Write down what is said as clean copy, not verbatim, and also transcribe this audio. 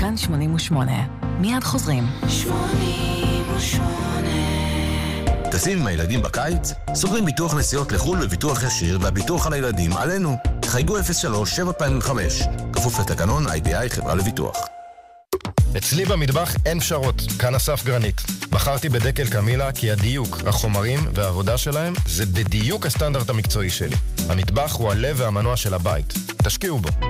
כאן 88. מיד חוזרים. 88. טסים עם הילדים בקיץ? סוגרים ביטוח נסיעות לחול בביטוח ישיר והביטוח על הילדים עלינו. חייגו 03-725. כפוף לתקנון IBI חברה לביטוח. אצלי במטבח אין פשרות, כאן אסף גרנית. בחרתי בדקל קמילה כי הדיוק, החומרים והעבודה שלהם זה בדיוק הסטנדרט המקצועי שלי. המטבח הוא הלב והמנוע של הבית. תשקיעו בו.